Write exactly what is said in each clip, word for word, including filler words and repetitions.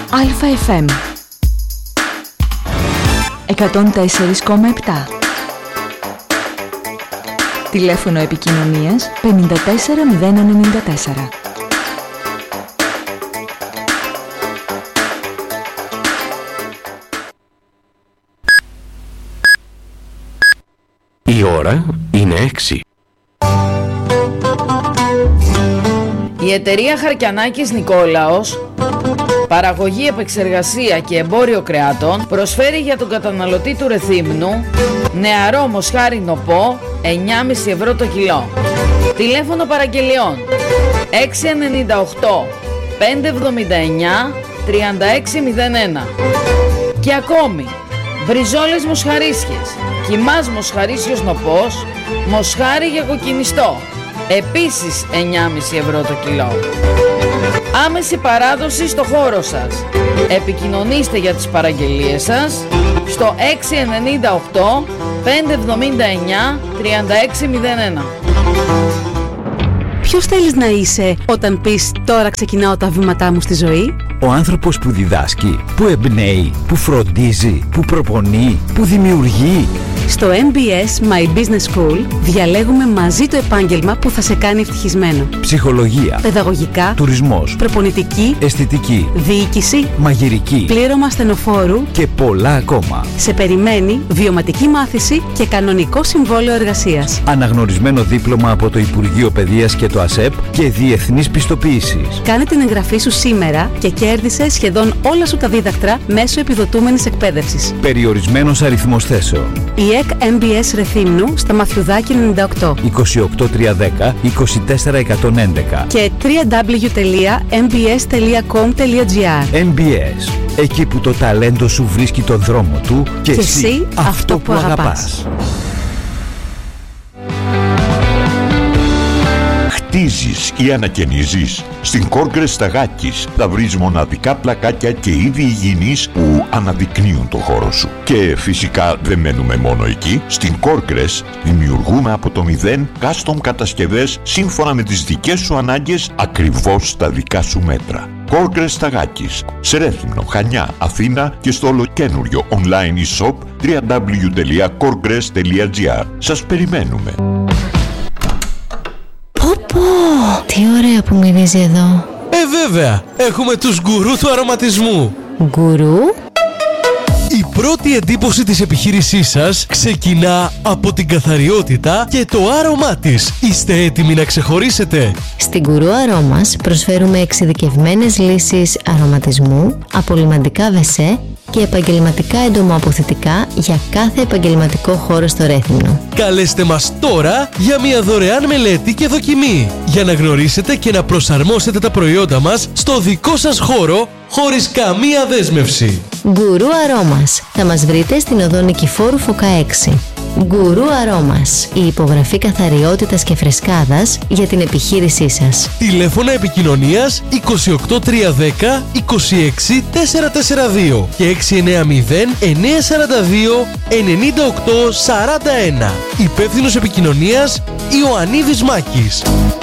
Αλφα εφ εμ εκατόν τέσσερα κόμμα επτά. Τηλέφωνο επικοινωνίας πενήντα τέσσερα μηδέν ενενήντα τέσσερα. Η ώρα είναι έξι. Η εταιρεία Χαρκιανάκης Νικόλαος, παραγωγή, επεξεργασία και εμπόριο κρεάτων, προσφέρει για τον καταναλωτή του Ρεθύμνου νεαρό μοσχάρι νοπό εννιά κόμμα πέντε ευρώ το κιλό. Τηλέφωνο παραγγελιών έξι εννιά οκτώ πέντε εβδομήντα εννιά τριάντα έξι μηδέν ένα. Και ακόμη μπριζόλες μοσχαρίσιες, κιμάς μοσχαρίσιος νοπός, μοσχάρι για κοκκινιστό, επίσης εννιά κόμμα πέντε ευρώ το κιλό. Άμεση παράδοση στο χώρο σας. Επικοινωνήστε για τις παραγγελίες σας στο έξι εννιά οκτώ πέντε εβδομήντα εννιά τριάντα έξι μηδέν ένα. Ποιος θέλεις να είσαι όταν πεις «Τώρα ξεκινάω τα βήματά μου στη ζωή»? Ο άνθρωπος που διδάσκει, που εμπνέει, που φροντίζει, που προπονεί, που δημιουργεί. Στο εμ μπι ες My Business School διαλέγουμε μαζί το επάγγελμα που θα σε κάνει ευτυχισμένο. Ψυχολογία, παιδαγωγικά, τουρισμός, προπονητική, αισθητική, διοίκηση, μαγειρική, πλήρωμα στενοφόρου και πολλά ακόμα. Σε περιμένει βιωματική μάθηση και κανονικό συμβόλαιο εργασίας. Αναγνωρισμένο δίπλωμα από το Υπουργείο Παιδείας και το ΑΣΕΠ και διεθνής πιστοποίησης. Κάνε την εγγραφή σου σήμερα και κέρδισε σχεδόν όλα σου τα δίδακτρα μέσω επιδοτούμενης εκπαίδευσης. Περιορισμένος αριθμός θέσεων. Η ΕΚ εμ μπι ες Ρεθύμνου στα Μαθιουδάκη ενενήντα οκτώ είκοσι οκτώ τριακόσια δέκα είκοσι τέσσερα εκατόν έντεκα και double-u double-u double-u τελεία εμ μπι ες τελεία κομ τελεία τζι άρ. εμ μπι ες, εκεί που το ταλέντο σου βρίσκει τον δρόμο του και, και εσύ, εσύ αυτό που, που αγαπάς. αγαπάς. Χτίζεις ή ανακαινίζεις? Στην Corgres Σταγάκης θα βρεις μοναδικά πλακάκια και είδη υγιεινής που αναδεικνύουν το χώρο σου. Και φυσικά δεν μένουμε μόνο εκεί. Στην Corgres δημιουργούμε από το μηδέν custom κατασκευές σύμφωνα με τις δικές σου ανάγκες, ακριβώς στα δικά σου μέτρα. Corgres Σταγάκης, σε Ρέθυμνο, Χανιά, Αθήνα και στο ολοκένουργιο online e-shop double-u double-u double-u τελεία corgres τελεία τζι άρ. Σας περιμένουμε. Πω, τι ωραία που μυρίζει εδώ. Ε, βέβαια, έχουμε τους γκουρού του αρωματισμού. Γκουρού? Η πρώτη εντύπωση της επιχείρησής σας ξεκινά από την καθαριότητα και το άρωμά της. Είστε έτοιμοι να ξεχωρίσετε? Στην Γκουρού Αρώμας προσφέρουμε εξειδικευμένες λύσεις αρωματισμού, απολυμαντικά βεσέ και επαγγελματικά εντομοαποθητικά για κάθε επαγγελματικό χώρο στο Ρέθυμνο. Καλέστε μας τώρα για μια δωρεάν μελέτη και δοκιμή, για να γνωρίσετε και να προσαρμόσετε τα προϊόντα μας στο δικό σας χώρο χωρίς καμία δέσμευση. Γκουρού Αρώμας. Θα μας βρείτε στην οδό Νικηφόρου Φωκά έξι. Γκουρού Αρώμας. Η υπογραφή καθαριότητας και φρεσκάδας για την επιχείρησή σας. Τηλέφωνα επικοινωνίας είκοσι οκτώ τριακόσια δέκα είκοσι έξι τετρακόσια σαράντα δύο και έξι εννιά μηδέν εννιά σαράντα δύο ενενήντα οκτώ σαράντα ένα. Υπεύθυνος επικοινωνίας Ιωαννίδης Μάκης.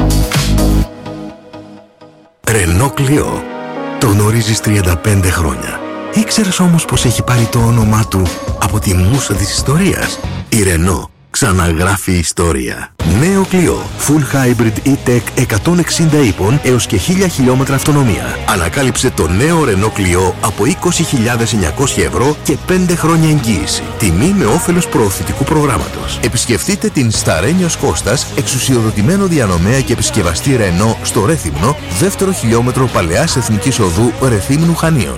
Ρενό Κλειό. Το γνωρίζεις τριάντα πέντε χρόνια. Ήξερες όμως πως έχει πάρει το όνομά του από τη μούσα της ιστορίας? Η Renault ξαναγράφει ιστορία. Νέο Clio Full Hybrid E-Tech εκατόν εξήντα ύπων έως και χίλια χιλιόμετρα αυτονομία. Ανακάλυψε το νέο Renault Clio από είκοσι χιλιάδες εννιακόσια ευρώ και πέντε χρόνια εγγύηση. Τιμή με όφελος προωθητικού προγράμματος. Επισκεφτείτε την Σταρένιος Κώστας, εξουσιοδοτημένο διανομέα και επισκευαστή Renault στο Ρέθυμνο, δεύτερο χιλιόμετρο Παλαιάς Εθνικής Οδού Ρεθύμνου Χανίων.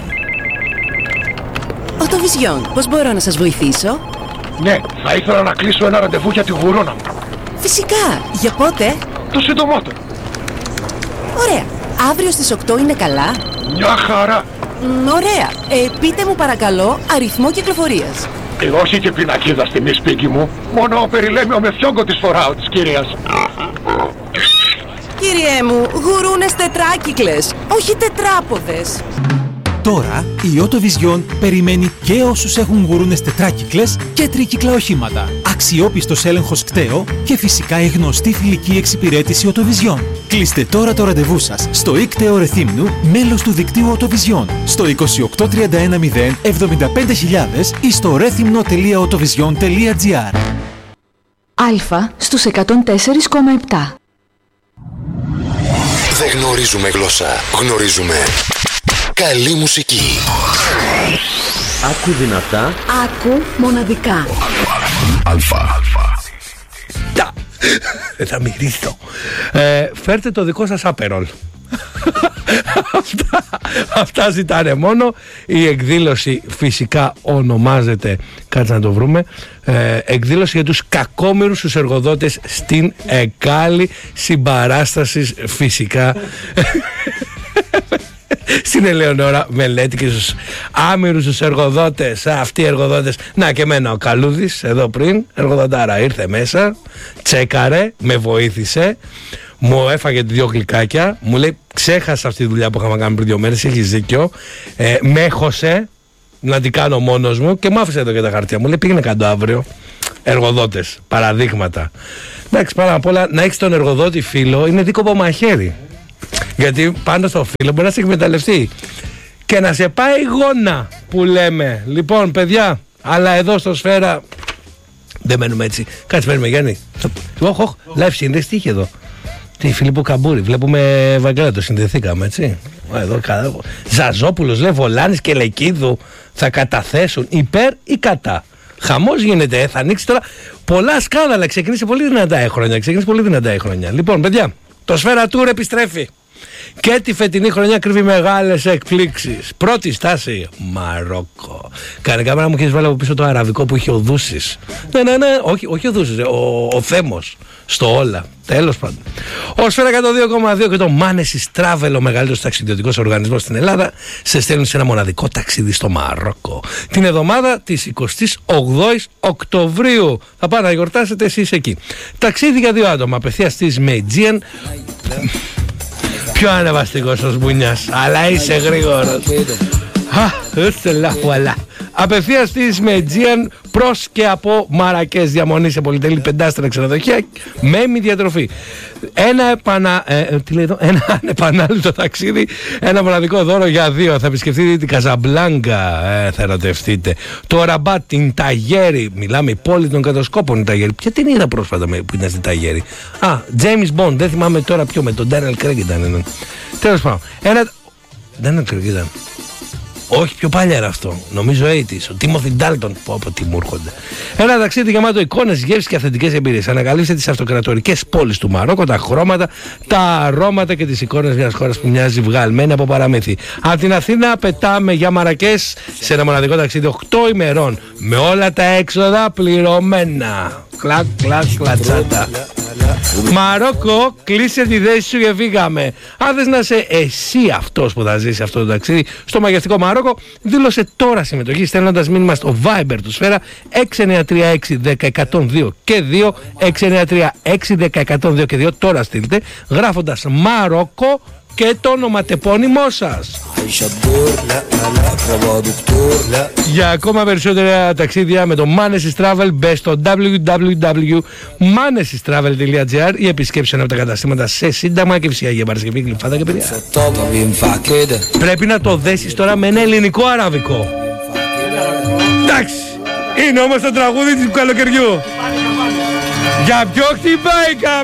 Οτοβιζιόν, πώς μπορώ να σας βοηθήσω? Ναι, θα ήθελα να κλείσω ένα ραντεβού για τη γουρόνα μου. Φυσικά, για πότε? Το συντομότερο. Ωραία, αύριο στις οκτώ είναι καλά? Μια χαρά. Μ, ωραία, ε, πείτε μου παρακαλώ αριθμό κυκλοφορίας. Ε, όχι και πινακίδα στη μη σπίτι μου, μόνο περιλέμιο με φιόγκο της φοράω της κυρίας. Κύριέ μου, γουρούνες τετράκυκλες, όχι τετράποδες. Τώρα η Autovision περιμένει και όσους έχουν γουρούνες τετράκυκλες και τρίκυκλα οχήματα. αξιόπιστος έλεγχος κταίο και φυσικά η γνωστή φιλική εξυπηρέτηση Οτοβιζιόν. Κλείστε τώρα το ραντεβού σας στο ΙΚΤΕΟ Ρεθύμνου, μέλος του δικτύου Οτοβιζιόν, στο είκοσι οκτώ τριάντα ένα μηδέν εβδομήντα πέντε χιλιάδες ή στο ρέθυμνο τελεία οτοβιζιόν τελεία τζι άρ. Αλφα στους εκατόν τέσσερα κόμμα επτά. Δεν γνωρίζουμε γλώσσα, γνωρίζουμε καλή μουσική. Άκου δυνατά. Άκου μοναδικά. Αλφα. Τα. Δεν θα μυρίσω. Ε, φέρτε το δικό σας άπερολ. αυτά, αυτά ζητάνε μόνο. Η εκδήλωση φυσικά ονομάζεται, κάτσε να το βρούμε, ε, εκδήλωση για τους κακόμοιρους τους εργοδότες στην Εκάλη, συμπαράστασης φυσικά στην Ελεονόρα Μελέτη και στους άμυρους τους εργοδότες. Αυτοί οι εργοδότες, να και εμένα ο Καλούδης εδώ πριν, εργοδοτάρα, ήρθε μέσα, τσέκαρε, με βοήθησε, μου έφαγε δύο γλυκάκια, μου λέει ξέχασα αυτή τη δουλειά που είχαμε κάνει πριν δύο μέρες, έχεις δίκιο, ε, με έχωσε να την κάνω μόνος μου και μου άφησε εδώ και τα χαρτιά, μου λέει πήγαινε κάτω αύριο. Εργοδότες, παραδείγματα. Εντάξει, πάνω απ' όλα να έχεις τον εργοδότη φίλο είναι δίκοπο μαχαίρι. Γιατί πάντα στο φίλο μπορεί να σε εκμεταλλευτεί και να σε πάει γόνα που λέμε. Λοιπόν, παιδιά, αλλά εδώ στο Σφαίρα δεν μένουμε έτσι. Κάτσε, μένουμε Γιάννη. Οχ, οχ, live σύνδεση, τι είχε εδώ. Τι, Φιλίππο Καμπούρη, βλέπουμε Ευαγγέλατο, συνδεθήκαμε, έτσι. Εδώ, Ζαζόπουλος, λέει, Βολάνης και Λεκίδου θα καταθέσουν υπέρ ή κατά. Χαμός γίνεται, θα ανοίξει τώρα πολλά σκάνδαλα. Ξεκίνησε πολύ δυνατά η χρονιά. Ξεκίνησε πολύ δυνατά η χρονιά. Λοιπόν, παιδιά, το Σφαίρα Tour επιστρέφει. Και τη φετινή χρονιά κρύβει μεγάλες εκπλήξεις. Πρώτη στάση, Μαρόκο. Κάνε κάμερα μου, έχεις βάλει από πίσω το αραβικό που είχε ο Δούσης. Ναι, ναι, ναι, όχι, όχι ο Δούσης, ο, ο Θέμος. Στο όλα. Τέλος πάντων. Ο Σφαίρα εκατόν δύο κόμμα δύο και το Manesis Travel, ο μεγαλύτερος ταξιδιωτικός οργανισμός στην Ελλάδα, σε στέλνουν σε ένα μοναδικό ταξίδι στο Μαρόκο. Την εβδομάδα της εικοστής όγδοης Οκτωβρίου. Θα πάτε να γιορτάσετε εσείς εκεί. Ταξίδι για δύο άτομα. Απευθείας στις Aegean. Πιο ανεβαστικός ο Σμπουνιάς, αλλά είσαι γρήγορος. Απευθείας της Aegean προς και από Μαρακές, διαμονή σε πολυτελή πεντάστερα ξενοδοχεία με ημιδιατροφή. Ένα, επανα... ε, τι λέει εδώ? Ένα επανάληπτο ταξίδι, ένα μοναδικό δώρο για δύο. Θα επισκεφτείτε την Καζαμπλάνκα, ε, θα ερωτευτείτε. Το Ραμπάτ, την Ταγέρη. Μιλάμε η πόλη των κατασκόπων, η Ταγέρη. Ποια την είδα πρόσφατα που ήταν στην Ταγέρη? Α, James Bond, δεν θυμάμαι τώρα ποιο, με τον Daniel Craig ήταν. Τέλος πάντων. Ένα. Daniel Craig ήταν. Όχι, πιο παλιά era αυτό. Νομίζω ογδόντα. Ο Τίμοθι Ντάλτον. Πω από τι μου έρχονται. Ένα ταξίδι γεμάτο εικόνες, γεύσεις και αυθεντικές εμπειρίες. Ανακαλύψτε τις αυτοκρατορικές πόλεις του Μαρόκο, τα χρώματα, τα αρώματα και τις εικόνες μιας χώρας που μοιάζει βγαλμένη από παραμύθι. Από την Αθήνα πετάμε για Μαρακές σε ένα μοναδικό ταξίδι οκτώ ημερών. Με όλα τα έξοδα πληρωμένα. Κλακ, κλακ, κλατσάτα. Μαρόκο, κλείσε τη θέση σου και φύγαμε. Αν θες να είσαι εσύ αυτός που θα ζήσει αυτό το ταξίδι στο μαγευτικό Μαρόκο, δήλωσε τώρα συμμετοχή στέλνοντας μήνυμα στο Viber του Σφαίρα έξι εννιά τρία έξι ένα μηδέν ένα μηδέν δύο και δύο, έξι εννιά τρία έξι ένα μηδέν ένα μηδέν δύο και δύο. Τώρα στείλτε γράφοντας Μαρόκο και το ονοματεπώνυμό σας. Για ακόμα περισσότερα ταξίδια με το Manesis Travel, μπες στο double-u double-u double-u τελεία manesis travel τελεία τζι άρ ή επισκέψτε ένα από τα καταστήματα σε Σύνταγμα και Φυσιά για Παρασκευή, Γλυφάδα και παιδιά. Πρέπει να το δέσεις τώρα με ένα ελληνικό αραβικό. Εντάξει, είναι όμως το τραγούδι του καλοκαιριού. Για ποιο χτυπάει